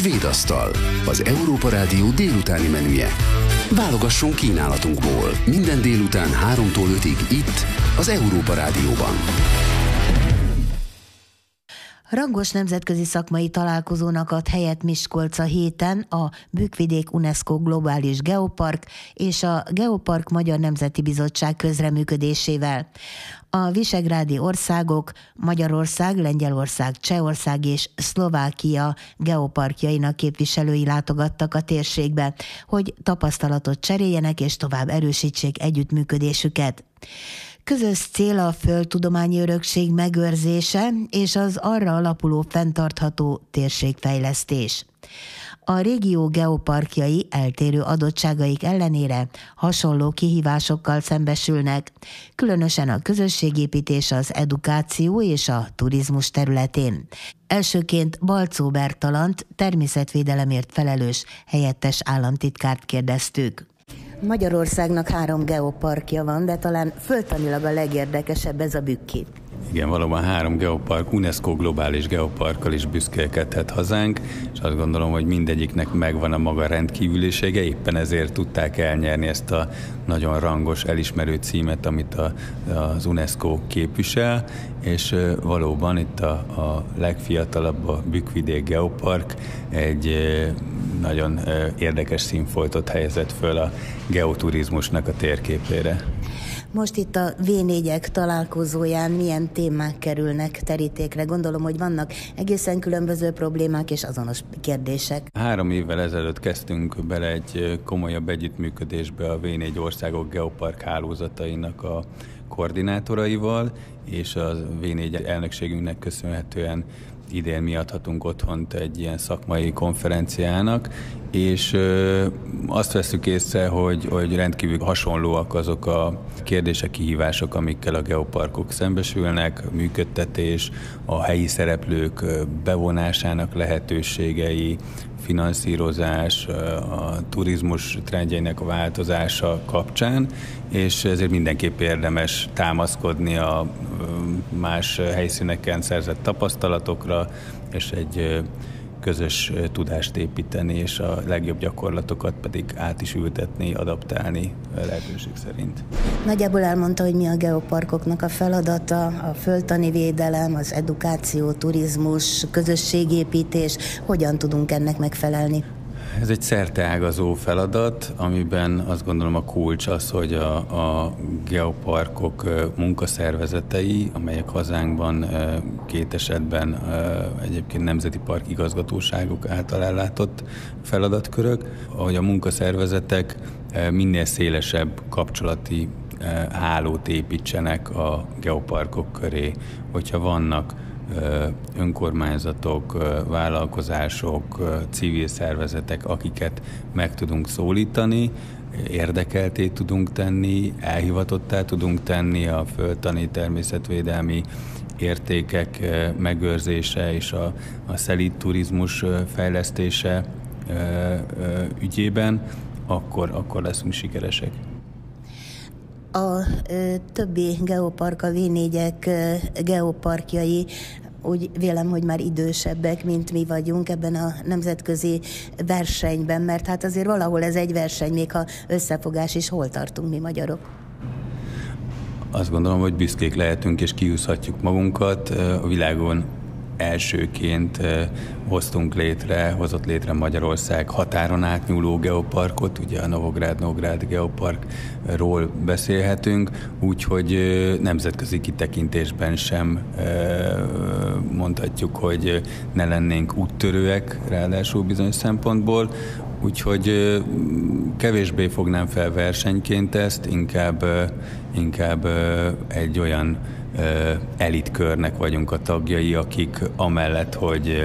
Svédasztal, az Európa Rádió délutáni menüje. Válogasson kínálatunkból minden délután 3-tól 5-ig itt, az Európa Rádióban. Rangos nemzetközi szakmai találkozónak ad helyet Miskolc a héten a Bükk-vidék UNESCO Globális Geopark és a Geopark Magyar Nemzeti Bizottság közreműködésével. A visegrádi országok, Magyarország, Lengyelország, Csehország és Szlovákia geoparkjainak képviselői látogattak a térségbe, hogy tapasztalatot cseréljenek és tovább erősítsék együttműködésüket. Közös cél a földtudományi örökség megőrzése és az arra alapuló fenntartható térségfejlesztés. A régió geoparkjai eltérő adottságaik ellenére hasonló kihívásokkal szembesülnek, különösen a közösségépítés, az edukáció és a turizmus területén. Elsőként Balczó Bertalant, természetvédelemért felelős helyettes államtitkárt kérdeztük. Magyarországnak 3 geoparkja van, de talán földtanilag a legérdekesebb ez a bükki. Igen, valóban 3 geopark, UNESCO globális geoparkkal is büszkélkedhet hazánk, és azt gondolom, hogy mindegyiknek megvan a maga rendkívülisége, éppen ezért tudták elnyerni ezt a nagyon rangos, elismerő címet, amit az UNESCO képvisel, és valóban itt a legfiatalabb, a Bükk-vidék geopark egy nagyon érdekes színfoltot helyezett föl a geoturizmusnak a térképére. Most itt a V4-ek találkozóján milyen témák kerülnek terítékre? Gondolom, hogy vannak egészen különböző problémák és azonos kérdések. 3 évvel ezelőtt kezdtünk bele egy komolyabb együttműködésbe a V4 országok geopark hálózatainak a koordinátoraival, és a V4 elnökségünknek köszönhetően idén mi adhatunk otthont egy ilyen szakmai konferenciának, és azt veszük észre, hogy rendkívül hasonlóak azok a kérdések, kihívások, amikkel a geoparkok szembesülnek, a működtetés, a helyi szereplők bevonásának lehetőségei, finanszírozás, a turizmus trendjeinek a változása kapcsán, és ezért mindenképp érdemes támaszkodni a más helyszíneken szerzett tapasztalatokra, és egy közös tudást építeni, és a legjobb gyakorlatokat pedig át is ültetni, adaptálni lehetőség szerint. Nagyjából elmondta, hogy mi a geoparkoknak a feladata, a földtani védelem, az edukáció, turizmus, közösségépítés, hogyan tudunk ennek megfelelni? Ez egy szerteágazó feladat, amiben azt gondolom a kulcs az, hogy a geoparkok munkaszervezetei, amelyek hazánkban 2 esetben egyébként nemzeti park igazgatóságok által ellátott feladatkörök, hogy a munkaszervezetek minél szélesebb kapcsolati hálót építsenek a geoparkok köré, hogyha vannak önkormányzatok, vállalkozások, civil szervezetek, akiket meg tudunk szólítani, érdekelté tudunk tenni, elhivatottá tudunk tenni a földtani, természetvédelmi értékek megőrzése és a szelíd turizmus fejlesztése ügyében, akkor leszünk sikeresek. A többi geopark, a V4-ek geoparkjai úgy vélem, hogy már idősebbek, mint mi vagyunk ebben a nemzetközi versenyben, mert hát azért valahol ez egy verseny, még ha összefogás is, hol tartunk mi magyarok? Azt gondolom, hogy büszkék lehetünk és kiúszhatjuk magunkat. A világon elsőként hozott létre Magyarország határon átnyúló geoparkot, ugye a Novográd geoparkról beszélhetünk, úgyhogy nemzetközi kitekintésben sem mondhatjuk, hogy ne lennénk úttörőek, ráadásul bizonyos szempontból, úgyhogy kevésbé fognám fel versenyként ezt, inkább egy olyan elitkörnek vagyunk a tagjai, akik amellett,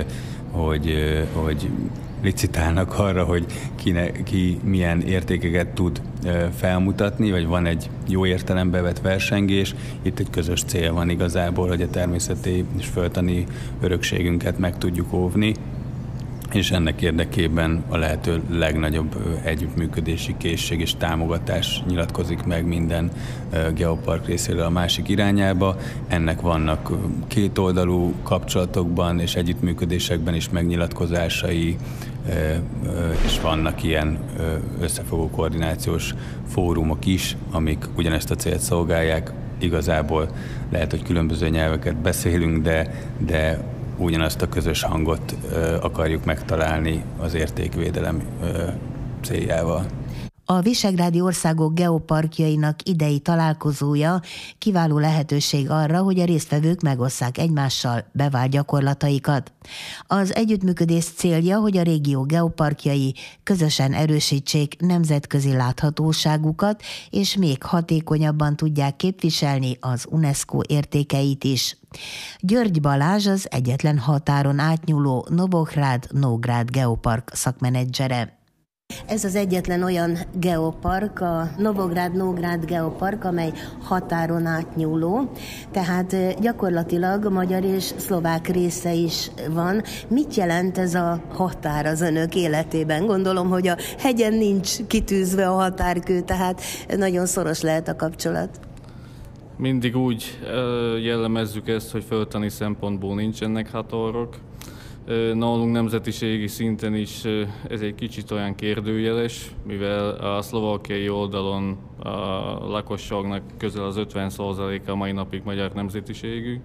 hogy licitálnak arra, hogy ki milyen értékeket tud felmutatni, vagy van egy jó értelembe vett versengés. Itt egy közös cél van igazából, hogy a természeti és földtani örökségünket meg tudjuk óvni. és ennek érdekében a lehető legnagyobb együttműködési készség és támogatás nyilatkozik meg minden geopark részéről a másik irányába. Ennek vannak kétoldalú kapcsolatokban és együttműködésekben is megnyilatkozásai, és vannak ilyen összefogó koordinációs fórumok is, amik ugyanezt a célt szolgálják. Igazából lehet, hogy különböző nyelveket beszélünk, de ugyanazt a közös hangot akarjuk megtalálni az értékvédelem céljával. A visegrádi országok geoparkjainak idei találkozója kiváló lehetőség arra, hogy a résztvevők megosszák egymással bevált gyakorlataikat. Az együttműködés célja, hogy a régió geoparkjai közösen erősítsék nemzetközi láthatóságukat, és még hatékonyabban tudják képviselni az UNESCO értékeit is. György Balázs az egyetlen határon átnyúló Novográd-Nógrád geopark szakmenedzsere. Ez az egyetlen olyan geopark, a Novográd-Nógrád geopark, amely határon átnyúló, tehát gyakorlatilag magyar és szlovák része is van. Mit jelent ez a határ az önök életében? Gondolom, hogy a hegyen nincs kitűzve a határkő, tehát nagyon szoros lehet a kapcsolat. Mindig úgy jellemezzük ezt, hogy földtani szempontból nincsenek határok. Nálunk nemzetiségi szinten is ez egy kicsit olyan kérdőjeles, mivel a szlovákiai oldalon a lakosságnak közel az 50%-a mai napig magyar nemzetiségű.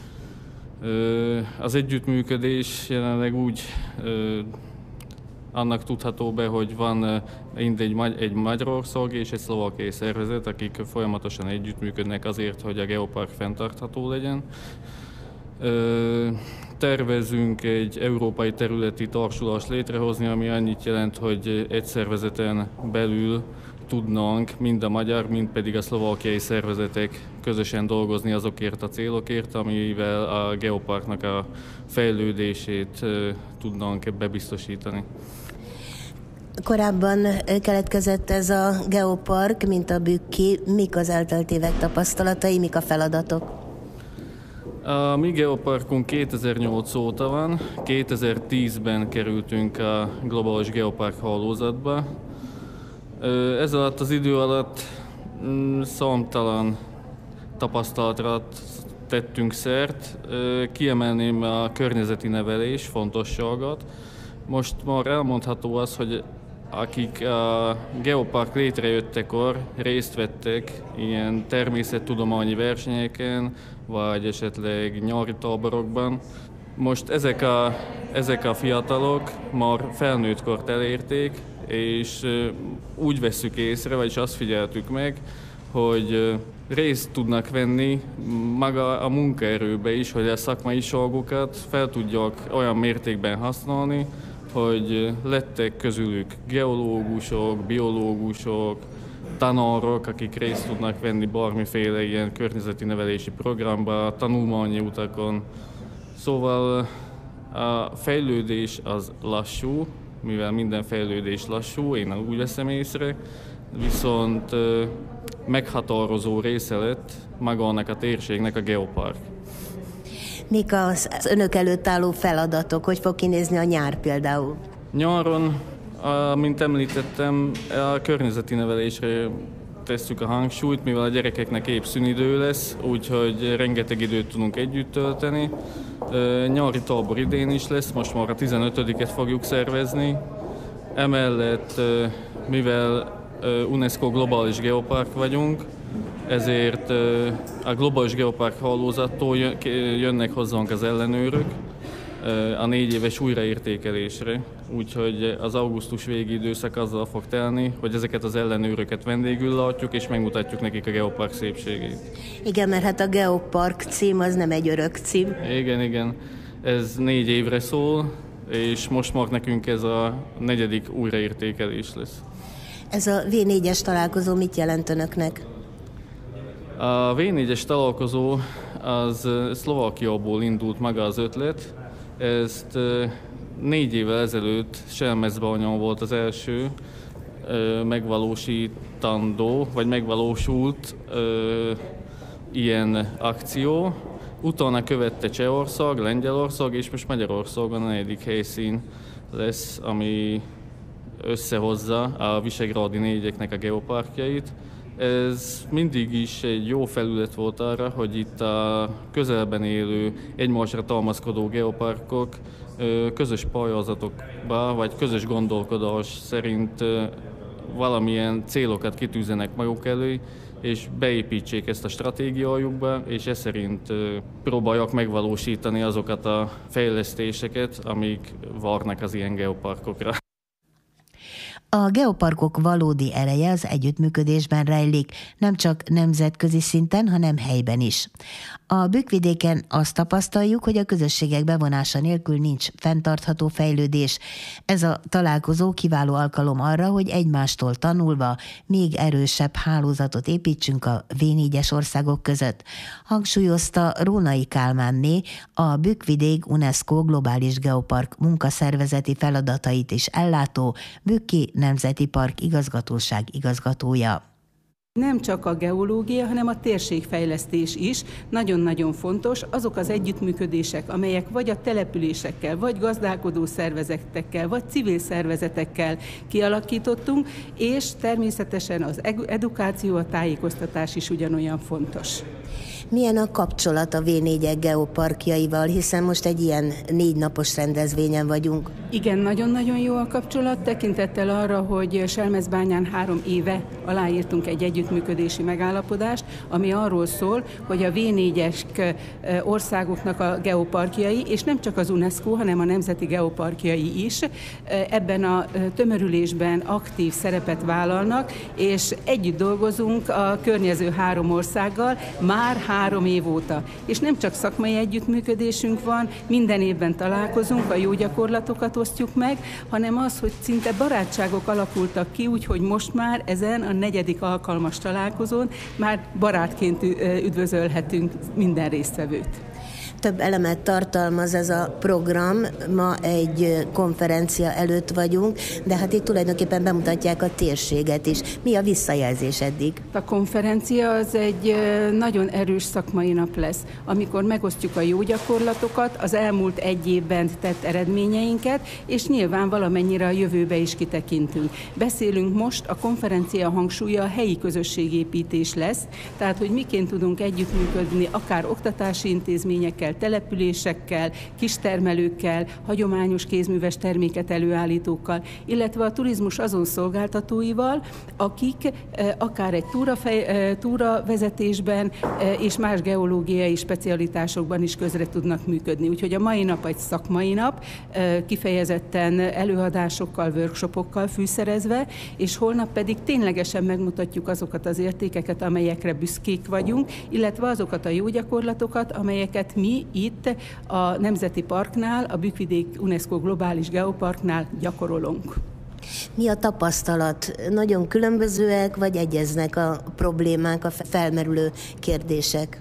Az együttműködés jelenleg úgy annak tudható be, hogy van egy Magyarország és egy szlovákiai szervezet, akik folyamatosan együttműködnek azért, hogy a geopark fenntartható legyen. Tervezünk egy európai területi társulást létrehozni, ami annyit jelent, hogy egy szervezeten belül tudnánk mind a magyar, mind pedig a szlovákiai szervezetek közösen dolgozni azokért a célokért, amivel a geoparknak a fejlődését tudnánk bebiztosítani. Korábban keletkezett ez a geopark, mint a Bükki. Mik az eltelt évek tapasztalatai, mik a feladatok? A mi geoparkunk 2008 óta van, 2010-ben kerültünk a globális geopark hálózatba. Ez alatt az idő alatt számtalan tapasztalatra tettünk szert. Kiemelném a környezeti nevelés fontosságát. Most már elmondható az, hogy akik a geopark létrejöttekor részt vettek ilyen természettudományi versenyeken, vagy esetleg nyári táborokban. Most ezek a fiatalok már felnőttkort elérték, és úgy vesszük észre, vagyis azt figyeltük meg, hogy részt tudnak venni maga a munkaerőbe is, hogy a szakmaiságokat fel tudják olyan mértékben használni, hogy lettek közülük geológusok, biológusok, tanárok, akik részt tudnak venni bármiféle ilyen környezeti nevelési programba, tanulmányi utakon. Szóval a fejlődés az lassú, mivel minden fejlődés lassú, én úgy veszem észre, viszont meghatározó része lett magának a térségnek a geopark. Mik az önök előtt álló feladatok? Hogy fog kinézni a nyár például? Nyáron, mint említettem, a környezeti nevelésre tesszük a hangsúlyt, mivel a gyerekeknek épp szünidő lesz, úgyhogy rengeteg időt tudunk együtt tölteni. Nyári tábor idén is lesz, most már a 15-et fogjuk szervezni. Emellett, mivel UNESCO globális geopark vagyunk, ezért a globális geopark hálózattól jönnek hozzánk az ellenőrök a 4 éves újraértékelésre, úgyhogy az augusztus végi időszak azzal fog telni, hogy ezeket az ellenőröket vendégül látjuk, és megmutatjuk nekik a geopark szépségét. Igen, mert hát a geopark cím az nem egy örök cím. Igen. Ez 4 évre szól, és most már nekünk ez a 4. újraértékelés lesz. Ez a V4-es találkozó mit jelent önöknek? A V4-es találkozó az Szlovákiából indult maga az ötlet. Ezt 4 évvel ezelőtt Selmecbányán volt az első megvalósítandó, vagy megvalósult ilyen akció, Utána követte Csehország, Lengyelország, és most Magyarországon a 4. helyszín lesz, ami összehozza a visegrádi 4-eknek a geoparkjait. Ez mindig is egy jó felület volt arra, hogy itt a közelben élő, egymásra támaszkodó geoparkok közös pályázatokba, vagy közös gondolkodás szerint valamilyen célokat kitűzenek maguk elő, és beépítsék ezt a stratégiájukba, és ez szerint próbálják megvalósítani azokat a fejlesztéseket, amik várnak az ilyen geoparkokra. A geoparkok valódi ereje az együttműködésben rejlik, nem csak nemzetközi szinten, hanem helyben is. A Bükkvidéken azt tapasztaljuk, hogy a közösségek bevonása nélkül nincs fenntartható fejlődés. Ez a találkozó kiváló alkalom arra, hogy egymástól tanulva még erősebb hálózatot építsünk a V4-es országok között. Hangsúlyozta Rónai Kálmánné, a Bükkvidék UNESCO Globális Geopark munkaszervezeti feladatait is ellátó Bükki Nemzeti Park igazgatóság igazgatója. Nem csak a geológia, hanem a térségfejlesztés is nagyon-nagyon fontos. Azok az együttműködések, amelyek vagy a településekkel, vagy gazdálkodó szervezetekkel, vagy civil szervezetekkel kialakítottunk, és természetesen az edukáció, a tájékoztatás is ugyanolyan fontos. Milyen a kapcsolat a V4-ek geoparkjaival, hiszen most egy ilyen 4 napos rendezvényen vagyunk? Igen, nagyon-nagyon jó a kapcsolat, tekintettel arra, hogy Selmecbányán 3 éve aláírtunk egy együttműködési megállapodást, ami arról szól, hogy a V4-es országoknak a geoparkjai, és nem csak az UNESCO, hanem a nemzeti geoparkjai is ebben a tömörülésben aktív szerepet vállalnak, és együtt dolgozunk a környező 3 országgal már 3 év óta. És nem csak szakmai együttműködésünk van, minden évben találkozunk, a jó gyakorlatokat osztjuk meg, hanem az, hogy szinte barátságok alakultak ki, úgyhogy most már ezen a 4. alkalmas találkozón már barátként üdvözölhetünk minden résztvevőt. Több elemet tartalmaz ez a program, ma egy konferencia előtt vagyunk, de hát itt tulajdonképpen bemutatják a térséget is. Mi a visszajelzés eddig? A konferencia az egy nagyon erős szakmai nap lesz, amikor megosztjuk a jó gyakorlatokat, az elmúlt 1 évben tett eredményeinket, és nyilván valamennyire a jövőbe is kitekintünk. Beszélünk most, a konferencia hangsúlya a helyi közösségépítés lesz, tehát hogy miként tudunk együttműködni akár oktatási intézményekkel, településekkel, kistermelőkkel, hagyományos kézműves terméket előállítókkal, illetve a turizmus azon szolgáltatóival, akik akár egy túravezetésben és más geológiai specialitásokban is közre tudnak működni. Úgyhogy a mai nap egy szakmai nap, kifejezetten előadásokkal, workshopokkal fűszerezve, és holnap pedig ténylegesen megmutatjuk azokat az értékeket, amelyekre büszkék vagyunk, illetve azokat a jó gyakorlatokat, amelyeket mi itt a Nemzeti Parknál, a Bükkvidék UNESCO Globális Geoparknál gyakorolunk. Mi a tapasztalat? Nagyon különbözőek, vagy egyeznek a problémák, a felmerülő kérdések?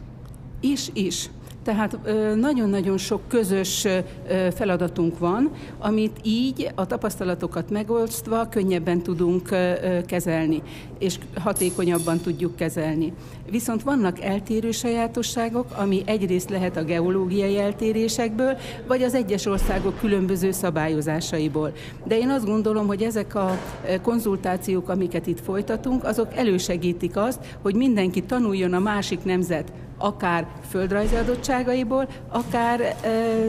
Is. Tehát nagyon-nagyon sok közös feladatunk van, amit így a tapasztalatokat megosztva könnyebben tudunk kezelni, és hatékonyabban tudjuk kezelni. Viszont vannak eltérő sajátosságok, ami egyrészt lehet a geológiai eltérésekből, vagy az egyes országok különböző szabályozásaiból. De én azt gondolom, hogy ezek a konzultációk, amiket itt folytatunk, azok elősegítik azt, hogy mindenki tanuljon a másik nemzet akár földrajzi adottságaiból, akár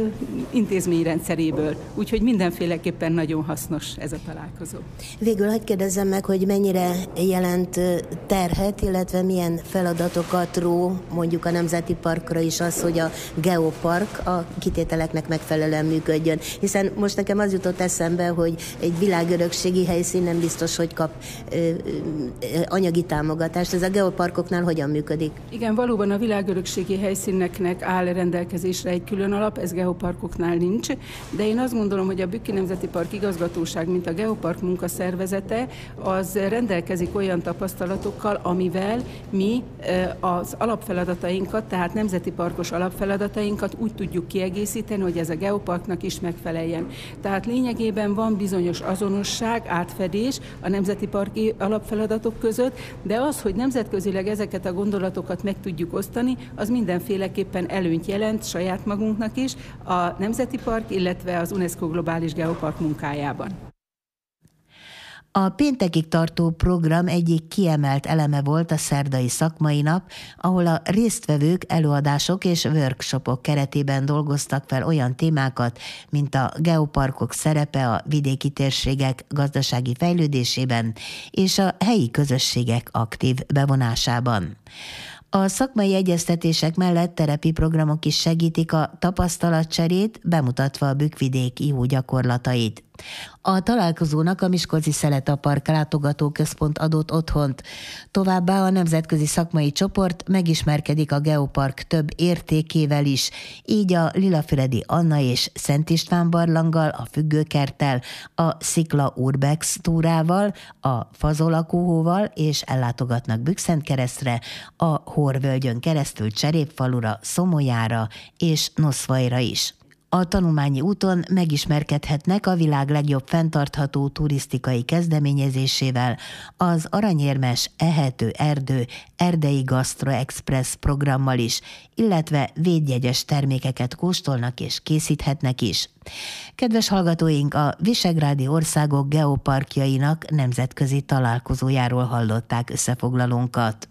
intézményrendszeréből. Úgyhogy mindenféleképpen nagyon hasznos ez a találkozó. Végül hadd kérdezzem meg, hogy mennyire jelent terhet, illetve milyen feladatokat ró mondjuk a Nemzeti Parkra is az, hogy a geopark a kitételeknek megfelelően működjön. Hiszen most nekem az jutott eszembe, hogy egy világörökségi helyszín nem biztos, hogy kap anyagi támogatást. Ez a geoparkoknál hogyan működik? Igen, valóban a világörökségi helyszíneknek áll rendelkezésre egy külön alap, ez geoparkoknál nincs, de én azt gondolom, hogy a Bükki Nemzeti Park igazgatóság, mint a geopark munkaszervezete, az rendelkezik olyan tapasztalatokkal, amivel mi az alapfeladatainkat, tehát nemzeti parkos alapfeladatainkat úgy tudjuk kiegészíteni, hogy ez a geoparknak is megfeleljen. Tehát lényegében van bizonyos azonosság, átfedés a nemzeti parki alapfeladatok között, de az, hogy nemzetközileg ezeket a gondolatokat meg tudjuk osztani, kialakítani, az mindenféleképpen előnyt jelent saját magunknak is a Nemzeti Park, illetve az UNESCO Globális Geopark munkájában. A péntekig tartó program egyik kiemelt eleme volt a szerdai szakmai nap, ahol a résztvevők előadások és workshopok keretében dolgoztak fel olyan témákat, mint a geoparkok szerepe a vidéki térségek gazdasági fejlődésében és a helyi közösségek aktív bevonásában. A szakmai egyeztetések mellett terepi programok is segítik a tapasztalatcserét, bemutatva a Bükkvidék jó gyakorlatait. A találkozónak a Miskolci Szeleta Park látogatóközpont adott otthont. Továbbá a nemzetközi szakmai csoport megismerkedik a Geopark több értékével is, így a Lilafüredi Anna és Szent István barlanggal, a Függőkerttel, a Szikla Urbex túrával, a Fazolakóhóval, és ellátogatnak Bükkszentkeresztre, a Horvölgyön keresztül Cserépfalura, Szomolyára és Noszvajra is. A tanulmányi úton megismerkedhetnek a világ legjobb fenntartható turisztikai kezdeményezésével, az Aranyérmes Ehető Erdő Erdei Gastro Express programmal is, illetve védjegyes termékeket kóstolnak és készíthetnek is. Kedves hallgatóink, a Visegrádi országok geoparkjainak nemzetközi találkozójáról hallották összefoglalónkat.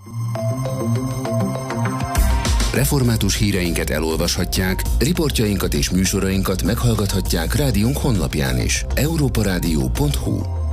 Református híreinket elolvashatják, riportjainkat és műsorainkat meghallgathatják rádiónk honlapján is. europaradio.hu